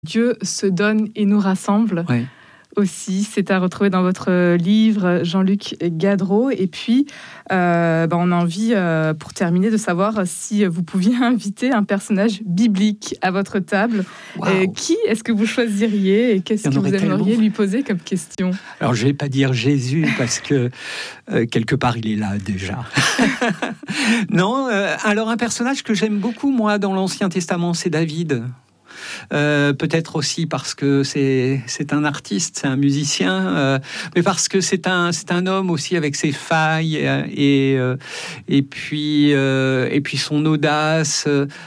Dieu se donne et nous rassemble. Ouais. Aussi, c'est à retrouver dans votre livre, Jean-Luc Gadreau. Et puis, on a envie, pour terminer, de savoir si vous pouviez inviter un personnage biblique à votre table. Wow. Qui est-ce que vous choisiriez et qu'est-ce que vous aimeriez lui poser comme question? Alors, je ne vais pas dire Jésus parce que quelque part, il est là déjà. Non, alors un personnage que j'aime beaucoup, moi, dans l'Ancien Testament, c'est David. Peut-être aussi parce que c'est un artiste, c'est un musicien, mais parce que c'est un homme aussi avec ses failles et puis son audace.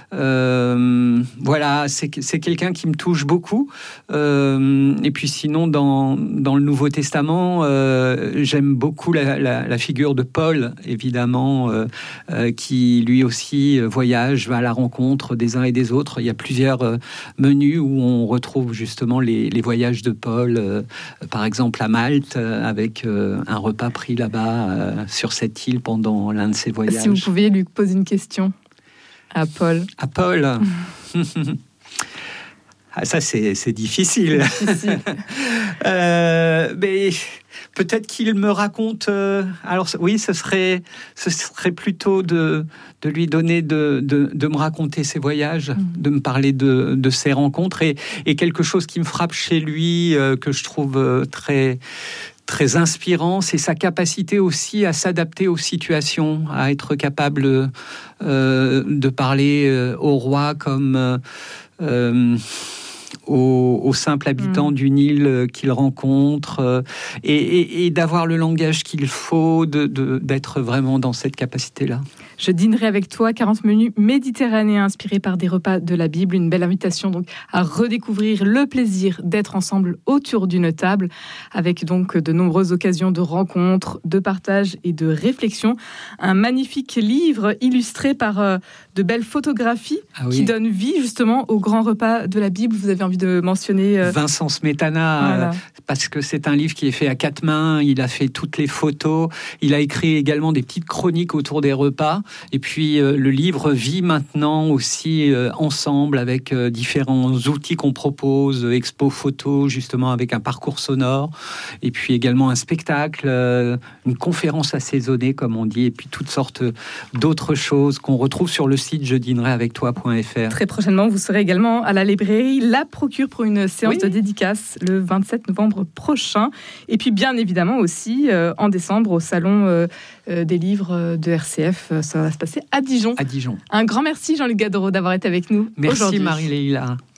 Voilà, c'est quelqu'un qui me touche beaucoup. Et puis sinon, dans le Nouveau Testament, j'aime beaucoup la figure de Paul, évidemment, qui lui aussi voyage, va à la rencontre des uns et des autres. Il y a plusieurs menus où on retrouve justement les voyages de Paul, par exemple à Malte, avec un repas pris là-bas sur cette île pendant l'un de ses voyages. Si vous pouviez lui poser une question à Paul. À Paul. Ah, ça, c'est difficile. Mais peut-être qu'il me raconte. Alors oui, ce serait plutôt de lui donner de me raconter ses voyages, de me parler de ses rencontres et quelque chose qui me frappe chez lui, que je trouve très très inspirant, c'est sa capacité aussi à s'adapter aux situations, à être capable de parler au roi comme aux simples habitants d'une île qu'il rencontre et d'avoir le langage qu'il faut, d'être vraiment dans cette capacité-là. Je dînerai avec toi, 40 menus méditerranéens inspirés par des repas de la Bible. Une belle invitation donc à redécouvrir le plaisir d'être ensemble autour d'une table, avec donc de nombreuses occasions de rencontres, de partage et de réflexion. Un magnifique livre illustré par de belles photographies qui donnent vie justement au grand repas de la Bible. Vous avez envie de mentionner Vincent Smetana, voilà. Parce que c'est un livre qui est fait à 4 mains. Il a fait toutes les photos. Il a écrit également des petites chroniques autour des repas. Et puis le livre vit maintenant aussi ensemble avec différents outils qu'on propose, expo photo justement avec un parcours sonore, et puis également un spectacle, une conférence assaisonnée comme on dit, et puis toutes sortes d'autres choses qu'on retrouve sur le site jedînerai-avec-toi.fr. Très prochainement, vous serez également à la librairie La Procure pour une séance de dédicace le 27 novembre prochain. Et puis bien évidemment aussi en décembre au salon des livres de RCF. Ça va se passer à Dijon. À Dijon. Un grand merci Jean-Luc Gadreau d'avoir été avec nous aujourd'hui. Merci Marie-Léila.